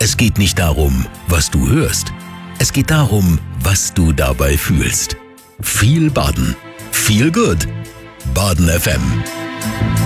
Es geht nicht darum, was du hörst. Es geht darum, was du dabei fühlst. Viel Baden. Viel Good. Baden FM.